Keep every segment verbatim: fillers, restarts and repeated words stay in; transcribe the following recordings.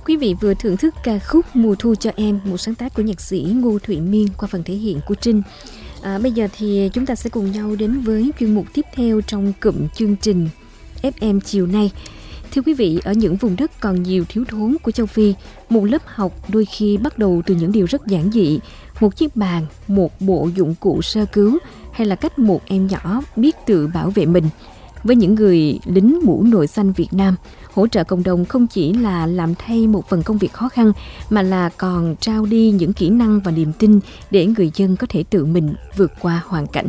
Quý vị vừa thưởng thức ca khúc Mùa Thu Cho Em, một sáng tác của nhạc sĩ Ngô Thụy Miên qua phần thể hiện của Trinh. À, bây giờ thì chúng ta sẽ cùng nhau đến với chuyên mục tiếp theo trong cụm chương trình ép em chiều nay. Thưa quý vị, ở những vùng đất còn nhiều thiếu thốn của châu Phi, một lớp học đôi khi bắt đầu từ những điều rất giản dị, một chiếc bàn, một bộ dụng cụ sơ cứu, hay là cách một em nhỏ biết tự bảo vệ mình. Với những người lính mũ nồi xanh Việt Nam, hỗ trợ cộng đồng không chỉ là làm thay một phần công việc khó khăn, mà là còn trao đi những kỹ năng và niềm tin để người dân có thể tự mình vượt qua hoàn cảnh.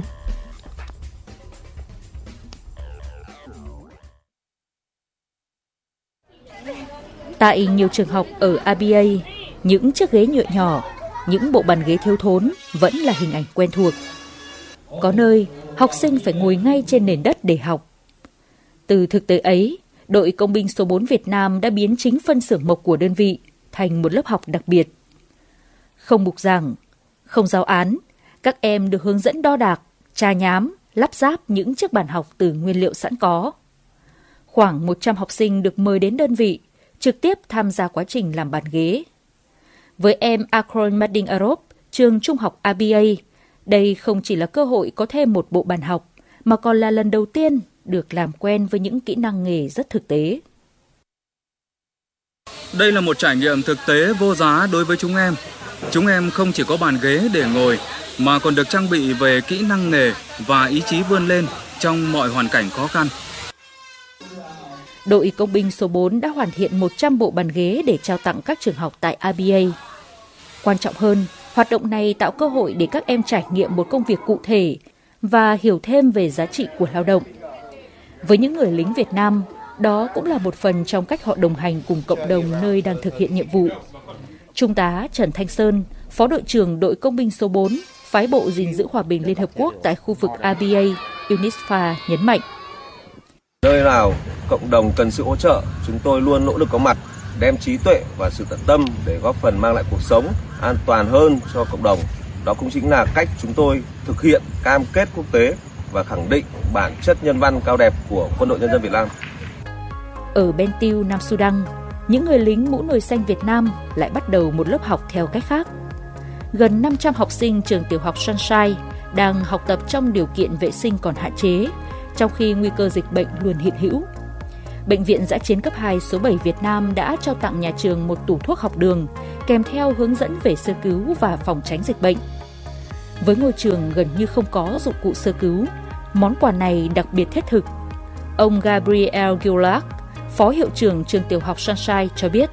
Tại nhiều trường học ở a bê a, những chiếc ghế nhựa nhỏ, những bộ bàn ghế thiếu thốn vẫn là hình ảnh quen thuộc. Có nơi, học sinh phải ngồi ngay trên nền đất để học. Từ thực tế ấy, đội công binh số bốn Việt Nam đã biến chính phân xưởng mộc của đơn vị thành một lớp học đặc biệt. Không bục giảng, không giáo án, các em được hướng dẫn đo đạc, tra nhám, lắp ráp những chiếc bàn học từ nguyên liệu sẵn có. Khoảng một trăm học sinh được mời đến đơn vị, trực tiếp tham gia quá trình làm bàn ghế. Với em Akron Madin Arop, trường trung học a bê a, đây không chỉ là cơ hội có thêm một bộ bàn học, mà còn là lần đầu tiên được làm quen với những kỹ năng nghề rất thực tế. Đây là một trải nghiệm thực tế vô giá đối với chúng em. Chúng em không chỉ có bàn ghế để ngồi, mà còn được trang bị về kỹ năng nghề và ý chí vươn lên trong mọi hoàn cảnh khó khăn. Đội công binh số bốn đã hoàn thiện một trăm bộ bàn ghế để trao tặng các trường học tại a bê a. Quan trọng hơn, hoạt động này tạo cơ hội để các em trải nghiệm một công việc cụ thể và hiểu thêm về giá trị của lao động. Với những người lính Việt Nam, đó cũng là một phần trong cách họ đồng hành cùng cộng đồng nơi đang thực hiện nhiệm vụ. Trung tá Trần Thanh Sơn, Phó đội trưởng đội công binh số bốn, phái bộ gìn giữ hòa bình Liên Hợp Quốc tại khu vực a bê a, UNISFA nhấn mạnh. Nơi nào cộng đồng cần sự hỗ trợ, chúng tôi luôn nỗ lực có mặt, đem trí tuệ và sự tận tâm để góp phần mang lại cuộc sống an toàn hơn cho cộng đồng. Đó cũng chính là cách chúng tôi thực hiện cam kết quốc tế và khẳng định bản chất nhân văn cao đẹp của Quân đội Nhân dân Việt Nam. Ở Bentiu, Nam Sudan, những người lính mũ nồi xanh Việt Nam lại bắt đầu một lớp học theo cách khác. Gần năm trăm học sinh trường tiểu học Sunshine đang học tập trong điều kiện vệ sinh còn hạn chế, trong khi nguy cơ dịch bệnh luôn hiện hữu. Bệnh viện Dã chiến cấp hai số bảy Việt Nam đã trao tặng nhà trường một tủ thuốc học đường, kèm theo hướng dẫn về sơ cứu và phòng tránh dịch bệnh. Với ngôi trường gần như không có dụng cụ sơ cứu, món quà này đặc biệt thiết thực. Ông Gabriel Gilak, Phó hiệu trưởng trường tiểu học Sunshine cho biết.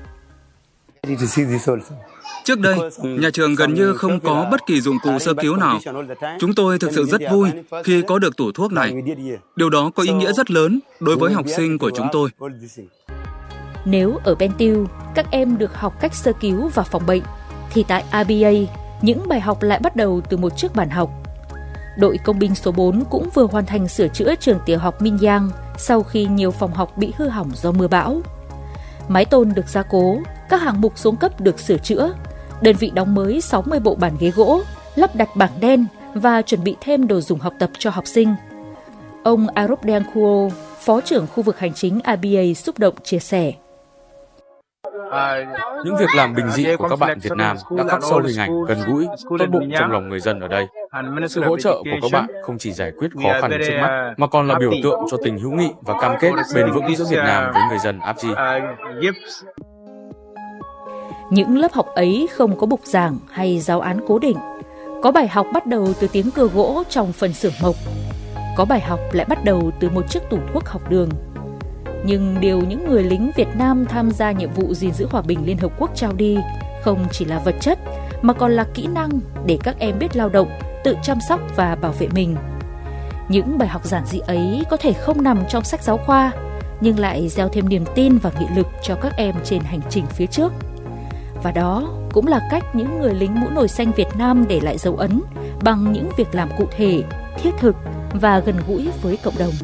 Trước đây, nhà trường gần như không có bất kỳ dụng cụ sơ cứu nào. Chúng tôi thực sự rất vui khi có được tủ thuốc này. Điều đó có ý nghĩa rất lớn đối với học sinh của chúng tôi. Nếu ở Bentiu, các em được học cách sơ cứu và phòng bệnh, thì tại a bê a, những bài học lại bắt đầu từ một chiếc bàn học. Đội công binh số bốn cũng vừa hoàn thành sửa chữa trường tiểu học Minh Giang sau khi nhiều phòng học bị hư hỏng do mưa bão. Mái tôn được gia cố, các hạng mục xuống cấp được sửa chữa. Đơn vị đóng mới sáu mươi bộ bàn ghế gỗ, lắp đặt bảng đen và chuẩn bị thêm đồ dùng học tập cho học sinh. Ông Arop Denkuo, Phó trưởng khu vực hành chính a bê a xúc động chia sẻ. Những việc làm bình dị của các bạn Việt Nam đã khắc sâu hình ảnh gần gũi, tốt bụng trong lòng người dân ở đây. Sự hỗ trợ của các bạn không chỉ giải quyết khó khăn trước mắt, mà còn là biểu tượng cho tình hữu nghị và cam kết bền vững giữa Việt Nam với người dân áp di. Những lớp học ấy không có bục giảng hay giáo án cố định. Có bài học bắt đầu từ tiếng cưa gỗ trong phần xưởng mộc. Có bài học lại bắt đầu từ một chiếc tủ thuốc học đường. Nhưng điều những người lính Việt Nam tham gia nhiệm vụ gìn giữ hòa bình Liên Hợp Quốc trao đi không chỉ là vật chất, mà còn là kỹ năng để các em biết lao động, tự chăm sóc và bảo vệ mình. Những bài học giản dị ấy có thể không nằm trong sách giáo khoa, nhưng lại gieo thêm niềm tin và nghị lực cho các em trên hành trình phía trước. Và đó cũng là cách những người lính mũ nồi xanh Việt Nam để lại dấu ấn bằng những việc làm cụ thể, thiết thực và gần gũi với cộng đồng.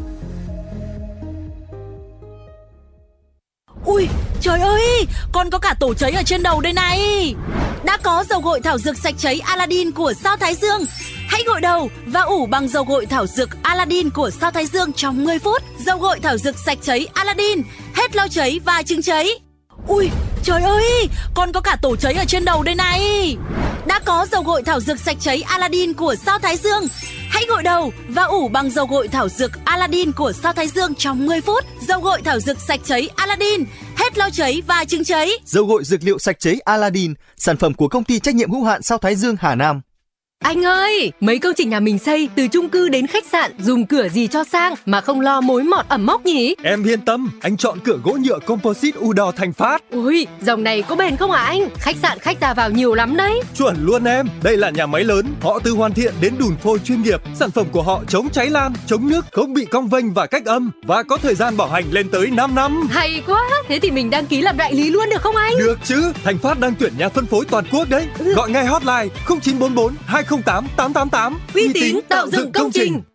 Ui, trời ơi, con có cả tổ cháy ở trên đầu đây này. Đã có dầu gội thảo dược sạch cháy Aladdin của Sao Thái Dương. Hãy gội đầu và ủ bằng dầu gội thảo dược Aladdin của Sao Thái Dương trong mười phút. Dầu gội thảo dược sạch cháy Aladdin, hết lau cháy và trứng cháy. Ui, Trời ơi, còn có cả tổ cháy ở trên đầu đây này. Đã có dầu gội thảo dược sạch cháy Aladdin của Sao Thái Dương. Hãy gội đầu và ủ bằng dầu gội thảo dược Aladdin của Sao Thái Dương trong mười phút. Dầu gội thảo dược sạch cháy Aladdin, hết lo cháy và chứng cháy. Dầu gội dược liệu sạch cháy Aladdin, sản phẩm của công ty trách nhiệm hữu hạn Sao Thái Dương Hà Nam. Anh ơi, mấy công trình nhà mình xây từ chung cư đến khách sạn, dùng cửa gì cho sang mà không lo mối mọt ẩm mốc nhỉ? Em yên tâm, anh chọn cửa gỗ nhựa composite Udor Thành Phát. Ui, dòng này có bền không hả anh? Khách sạn khách ra vào nhiều lắm đấy. Chuẩn luôn em, đây là nhà máy lớn, họ từ hoàn thiện đến đùn phôi chuyên nghiệp. Sản phẩm của họ chống cháy lan, chống nước, không bị cong vênh và cách âm và có thời gian bảo hành lên tới năm năm. Hay quá, thế thì mình đăng ký làm đại lý luôn được không anh? Được chứ, Thành Phát đang tuyển nhà phân phối toàn quốc đấy. Ừ. Gọi ngay hotline không chín bốn bốn hai không tám tám tám tám. Uy tín tạo dựng công trình.